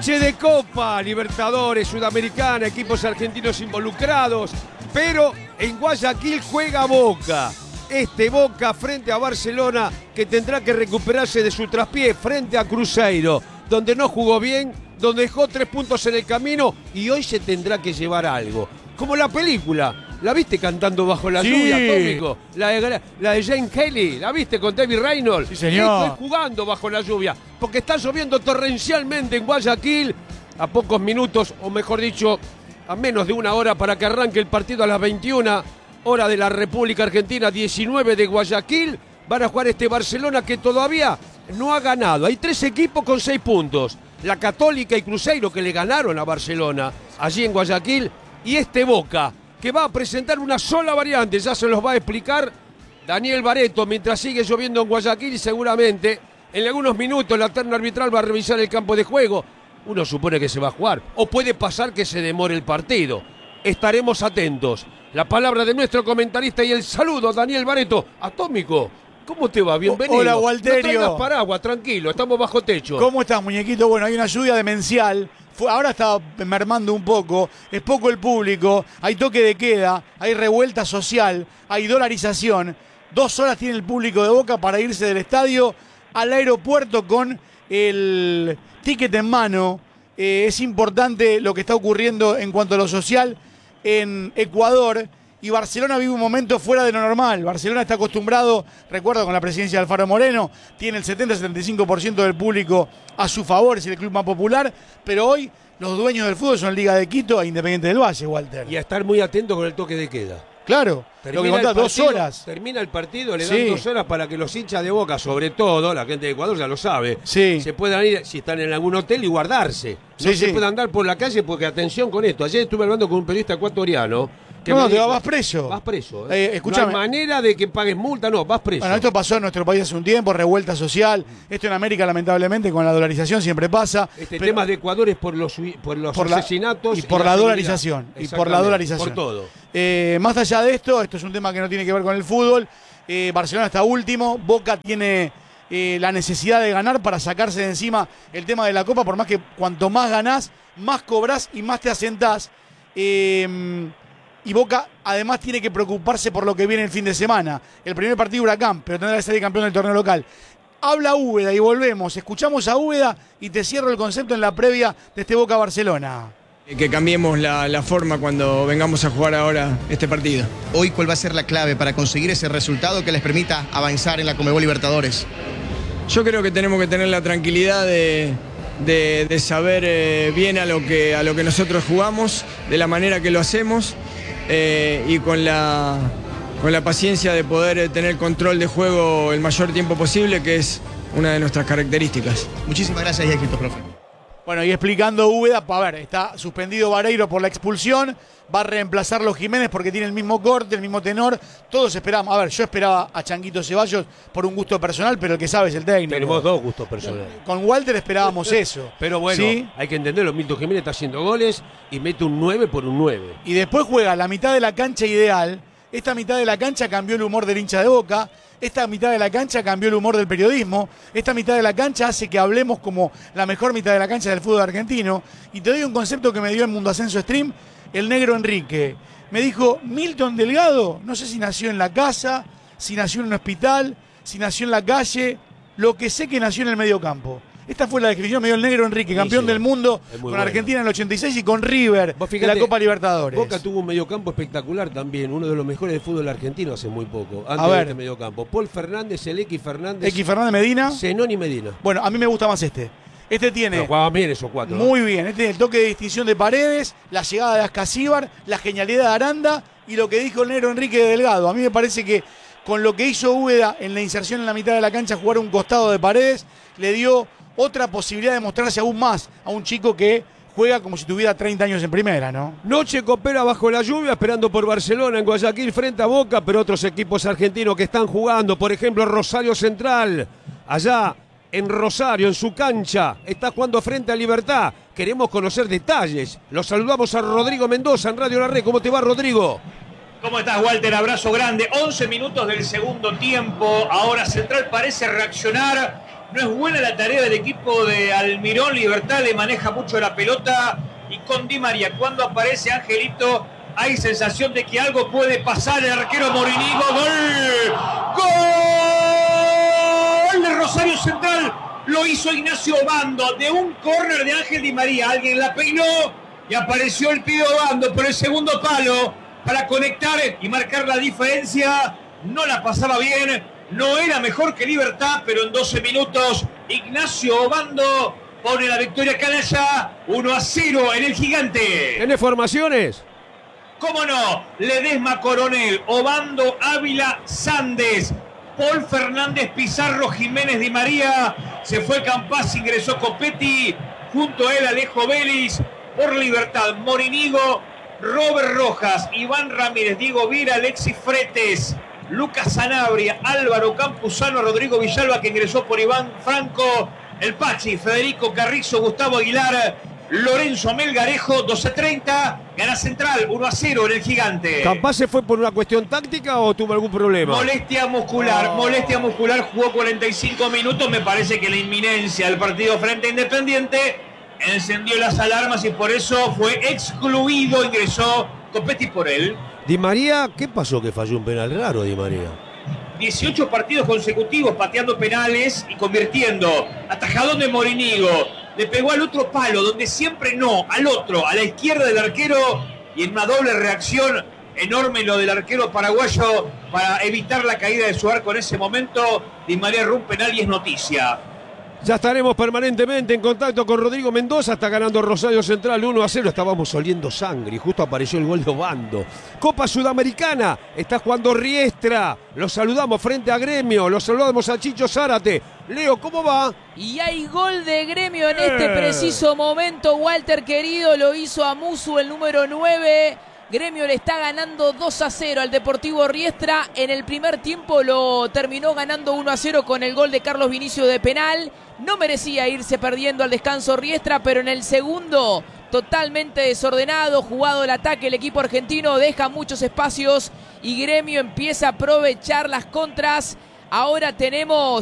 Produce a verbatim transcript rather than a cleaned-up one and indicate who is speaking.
Speaker 1: Noche de Copa, Libertadores, Sudamericana, equipos argentinos involucrados, pero en Guayaquil juega Boca. Este Boca frente a Barcelona, que tendrá que recuperarse de su traspié frente a Cruzeiro, donde no jugó bien, donde dejó tres puntos en el camino y hoy se tendrá que llevar algo. Como la película. ¿La viste cantando bajo la
Speaker 2: sí.
Speaker 1: lluvia, Atómico? La de, la de Jane Kelly, ¿la viste con Debbie Reynolds?
Speaker 2: Sí, señor.
Speaker 1: Estoy jugando bajo la lluvia, porque está lloviendo torrencialmente en Guayaquil, a pocos minutos, o mejor dicho, a menos de una hora para que arranque el partido a las veintiuna, hora de la República Argentina, diecinueve de Guayaquil. Van a jugar este Barcelona que todavía no ha ganado. Hay tres equipos con seis puntos. La Católica y Cruzeiro, que le ganaron a Barcelona allí en Guayaquil, y este Boca, que va a presentar una sola variante, ya se los va a explicar Daniel Barreto, mientras sigue lloviendo en Guayaquil y seguramente en algunos minutos la terna arbitral va a revisar el campo de juego. Uno supone que se va a jugar, o puede pasar que se demore el partido. Estaremos atentos. La palabra de nuestro comentarista y el saludo, Daniel Barreto. Atómico, ¿cómo te va? Bienvenido.
Speaker 2: Hola, Walterio.
Speaker 1: No traigas paraguas, tranquilo, estamos bajo techo.
Speaker 2: ¿Cómo estás, muñequito? Bueno, hay una lluvia demencial. Ahora está mermando un poco, es poco el público, hay toque de queda, hay revuelta social, hay dolarización. Dos horas tiene el público de Boca para irse del estadio al aeropuerto con el ticket en mano. Eh, es importante lo que está ocurriendo en cuanto a lo social en Ecuador. Y Barcelona vive un momento fuera de lo normal. Barcelona está acostumbrado, recuerdo con la presidencia de Alfaro Moreno, tiene el setenta a setenta y cinco por ciento del público a su favor, es el club más popular, pero hoy los dueños del fútbol son Liga de Quito e Independiente del Valle, Walter.
Speaker 1: Y a estar muy atento con el toque de queda.
Speaker 2: Claro, lo que contás, dos horas.
Speaker 1: Termina el partido, le dan
Speaker 2: sí.
Speaker 1: dos horas para que los hinchas de Boca, sobre todo, la gente de Ecuador ya lo sabe,
Speaker 2: sí.
Speaker 1: se puedan ir, si están en algún hotel, y guardarse. No
Speaker 2: sí,
Speaker 1: se
Speaker 2: sí.
Speaker 1: puede andar por la calle porque, atención con esto, ayer estuve hablando con un periodista ecuatoriano. Que
Speaker 2: no,
Speaker 1: me
Speaker 2: te
Speaker 1: dijo,
Speaker 2: vas preso.
Speaker 1: Vas preso. ¿eh?
Speaker 2: Eh, escúchame.
Speaker 1: No hay manera de que pagues multa, no, vas preso.
Speaker 2: Bueno, esto pasó en nuestro país hace un tiempo, revuelta social. Esto en América, lamentablemente, con la dolarización siempre pasa.
Speaker 1: Este
Speaker 2: pero,
Speaker 1: tema de Ecuador es por los, por los
Speaker 2: por la,
Speaker 1: asesinatos.
Speaker 2: Y por
Speaker 1: y
Speaker 2: la,
Speaker 1: la
Speaker 2: dolarización. Y por la dolarización.
Speaker 1: Por todo.
Speaker 2: Eh, más allá de esto, esto es un tema que no tiene que ver con el fútbol. Eh, Barcelona está último. Boca tiene eh, la necesidad de ganar para sacarse de encima el tema de la Copa. Por más que cuanto más ganás, más cobrás y más te asentás. Eh, Y Boca además tiene que preocuparse por lo que viene el fin de semana. El primer partido Huracán, pero tendrá que salir campeón del torneo local. Habla Úbeda y volvemos. Escuchamos a Úbeda y te cierro el concepto en la previa de este Boca Barcelona.
Speaker 3: Que cambiemos la, la forma cuando vengamos a jugar ahora este partido.
Speaker 4: Hoy, ¿cuál va a ser la clave para conseguir ese resultado que les permita avanzar en la Conmebol Libertadores?
Speaker 3: Yo creo que tenemos que tener la tranquilidad de... De, de saber eh, bien a lo, que, a lo que nosotros jugamos, de la manera que lo hacemos eh, y con la, con la paciencia de poder eh, tener control de juego el mayor tiempo posible, que es una de nuestras características.
Speaker 4: Muchísimas gracias y éxito, profe.
Speaker 2: Bueno, y explicando Úbeda, a ver, está suspendido Vareiro por la expulsión, va a reemplazarlo Jiménez porque tiene el mismo corte, el mismo tenor. Todos esperamos, a ver, yo esperaba a Changuito Ceballos por un gusto personal, pero el que sabe es el técnico.
Speaker 1: Tenemos dos gustos personales.
Speaker 2: Con Walter esperábamos eso.
Speaker 1: Pero bueno,
Speaker 2: ¿sí?
Speaker 1: Hay que entenderlo, Milton Jiménez está haciendo goles y mete un nueve por un nueve.
Speaker 2: Y después juega la mitad de la cancha ideal. Esta mitad de la cancha cambió el humor del hincha de Boca. Esta mitad de la cancha cambió el humor del periodismo. Esta mitad de la cancha hace que hablemos como la mejor mitad de la cancha del fútbol argentino. Y te doy un concepto que me dio en Mundo Ascenso Stream el negro Enrique. Me dijo, Milton Delgado, no sé si nació en la casa, si nació en un hospital, si nació en la calle, lo que sé que nació en el mediocampo. Esta fue la descripción, me dio el negro Enrique, campeón del mundo con bueno. Argentina en el ochenta y seis y con River en la Copa Libertadores.
Speaker 1: Boca tuvo un mediocampo espectacular también, uno de los mejores del fútbol argentino hace muy poco, antes
Speaker 2: a ver.
Speaker 1: de este mediocampo. Paul Fernández, el X Fernández.
Speaker 2: X Fernández Medina.
Speaker 1: Zenón y Medina.
Speaker 2: Bueno, a mí me gusta más este. Este tiene...
Speaker 1: Pero jugaban bien esos cuatro.
Speaker 2: Muy ¿no? bien, este tiene el toque de distinción de Paredes, la llegada de Ascasíbar, la genialidad de Aranda y lo que dijo el negro Enrique Delgado. A mí me parece que con lo que hizo Úbeda en la inserción en la mitad de la cancha, jugar un costado de Paredes, le dio otra posibilidad de mostrarse aún más a un chico que juega como si tuviera treinta años en primera, ¿no?
Speaker 1: Noche copera bajo la lluvia, esperando por Barcelona en Guayaquil frente a Boca, pero otros equipos argentinos que están jugando, por ejemplo Rosario Central, allá en Rosario, en su cancha, está jugando frente a Libertad. Queremos conocer detalles. Los saludamos a Rodrigo Mendoza en Radio La Red. ¿Cómo te va, Rodrigo?
Speaker 5: ¿Cómo estás, Walter? Abrazo grande. once minutos del segundo tiempo. Ahora Central parece reaccionar No es buena la tarea del equipo de Almirón. Libertad le maneja mucho la pelota. Y con Di María, cuando aparece Angelito, hay sensación de que algo puede pasar. El arquero Morinigo. ¡Gol! ¡Gol! De Rosario Central. Lo hizo Ignacio Obando de un córner de Ángel Di María. Alguien la peinó y apareció el pibe Obando por el segundo palo para conectar y marcar la diferencia. No la pasaba bien, no era mejor que Libertad, pero en doce minutos Ignacio Obando pone la victoria canalla. uno a cero en el Gigante.
Speaker 1: ¿Tiene formaciones?
Speaker 5: ¿Cómo no? Ledesma, Coronel, Obando, Ávila, Sandes, Paul Fernández, Pizarro, Jiménez, Di María. Se fue Campás, ingresó Copetti. Junto a él Alejo Vélez. Por Libertad, Morinigo, Robert Rojas, Iván Ramírez, Diego Viera, Alexis Fretes, Lucas Sanabria, Álvaro Campuzano, Rodrigo Villalba, que ingresó por Iván Franco, el Pachi, Federico Carrizo, Gustavo Aguilar, Lorenzo Melgarejo. Doce treinta, gana Central uno a cero en el Gigante.
Speaker 1: ¿Campás se fue por una cuestión táctica o tuvo algún problema?
Speaker 5: Molestia muscular, oh. molestia muscular, jugó cuarenta y cinco minutos. Me parece que la inminencia del partido frente a Independiente encendió las alarmas y por eso fue excluido. Ingresó Copetti por él.
Speaker 1: Di María, ¿qué pasó que falló un penal raro Di María?
Speaker 5: dieciocho partidos consecutivos pateando penales y convirtiendo. Atajadón de Morinigo. Le pegó al otro palo, donde siempre no, al otro, a la izquierda del arquero. Y en una doble reacción enorme lo del arquero paraguayo para evitar la caída de su arco en ese momento. Di María erró un penal y es noticia.
Speaker 1: Ya estaremos permanentemente en contacto con Rodrigo Mendoza. Está ganando Rosario Central uno a cero. Estábamos oliendo sangre y justo apareció el gol de Obando. Copa Sudamericana. Está jugando Riestra. Los saludamos frente a Gremio. Los saludamos a Chicho Zárate. Leo, ¿cómo va?
Speaker 6: Y hay gol de Gremio en este preciso momento. Walter querido lo hizo a Musu, el número nueve. Gremio le está ganando dos a cero al Deportivo Riestra. En el primer tiempo lo terminó ganando uno a cero con el gol de Carlos Vinicio de penal. No merecía irse perdiendo al descanso Riestra, pero en el segundo, totalmente desordenado, jugado el ataque, el equipo argentino deja muchos espacios y Gremio empieza a aprovechar las contras. Ahora tenemos